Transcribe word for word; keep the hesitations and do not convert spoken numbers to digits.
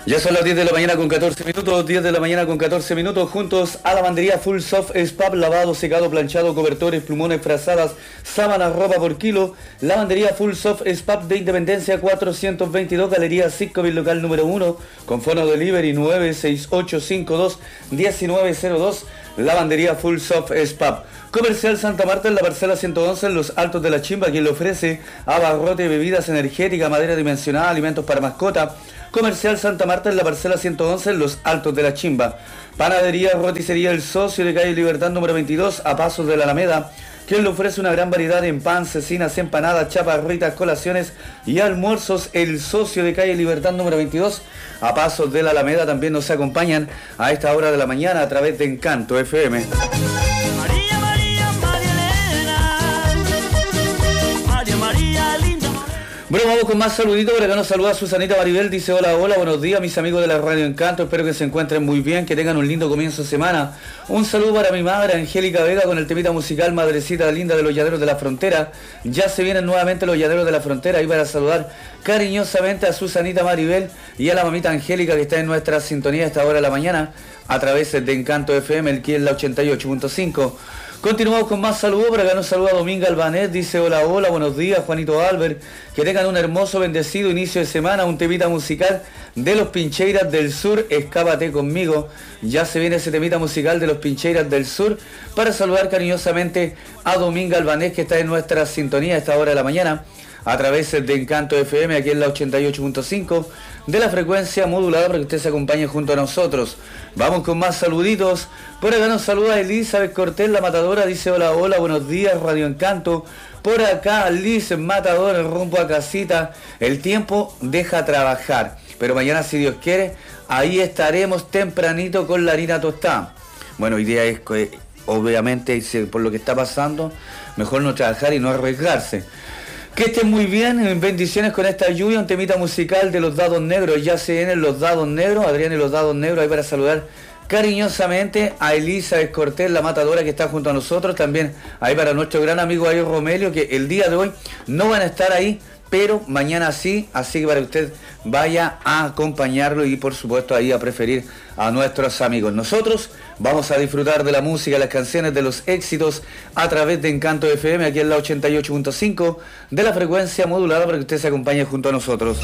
Ya son las diez de la mañana con catorce minutos, diez de la mañana con catorce minutos, juntos a lavandería Full Soft Spap, lavado, secado, planchado, cobertores, plumones, frazadas, sábanas, ropa por kilo. Lavandería Full Soft Spap de Independencia cuatrocientos veintidós, Galería Sitcovil, local número uno, con fono delivery nueve seis ocho cinco dos uno nueve cero dos. Lavandería Full Soft Spap. Comercial Santa Marta en la parcela ciento once en los Altos de la Chimba, quien le ofrece abarrote, bebidas energéticas, madera dimensionada, alimentos para mascota. Comercial Santa Marta en la parcela ciento once en los Altos de la Chimba. Panadería Roticería El Socio de calle Libertad número veintidós a pasos de la Alameda, quien le ofrece una gran variedad en pan, cecinas, empanadas, chaparritas, colaciones y almuerzos. El Socio de calle Libertad número veintidós a pasos de la Alameda. También nos acompañan a esta hora de la mañana a través de Encanto F M. María, María, María Elena, María, María, linda. Bueno, vamos con más saluditos. Por acá nos saluda Susanita Maribel, dice hola, hola, buenos días mis amigos de la Radio Encanto, espero que se encuentren muy bien, que tengan un lindo comienzo de semana. Un saludo para mi madre Angélica Vega con el temita musical Madrecita Linda de los Llaneros de la Frontera. Ya se vienen nuevamente los Llaneros de la Frontera, ahí para saludar cariñosamente a Susanita Maribel y a la mamita Angélica que está en nuestra sintonía a esta hora de la mañana a través de Encanto F M, el que es la ochenta y ocho punto cinco. Continuamos con más saludos. Por acá nos saluda Dominga Albanés, dice hola, hola, buenos días Juanito Albert, que tengan un hermoso, bendecido inicio de semana. Un temita musical de los Pincheiras del Sur, Escápate conmigo. Ya se viene ese temita musical de los Pincheiras del Sur para saludar cariñosamente a Dominga Albanés, que está en nuestra sintonía a esta hora de la mañana a través de Encanto F M, aquí en la ochenta y ocho punto cinco de la frecuencia modulada, para que usted se acompañe junto a nosotros. Vamos con más saluditos. Por acá nos saluda Elizabeth Cortés, la Matadora, dice hola, hola, buenos días Radio Encanto. Por acá Liz Matador, rumbo a casita. El tiempo deja trabajar, pero mañana, si Dios quiere, ahí estaremos tempranito con la harina tostada. Bueno, idea es que obviamente por lo que está pasando, mejor no trabajar y no arriesgarse. Que estén muy bien, bendiciones con esta lluvia. Un temita musical de los Dados Negros, ya se vienen los Dados Negros, Adrián y los Dados Negros, ahí para saludar cariñosamente a Elizabeth Cortés, la Matadora, que está junto a nosotros. También ahí para nuestro gran amigo Ayo Romelio, que el día de hoy no van a estar ahí, pero mañana sí, así que para que usted vaya a acompañarlo y por supuesto ahí a preferir a nuestros amigos. Nosotros vamos a disfrutar de la música, las canciones, de los éxitos a través de Encanto F M, aquí en la ochenta y ocho punto cinco de la frecuencia modulada, para que usted se acompañe junto a nosotros.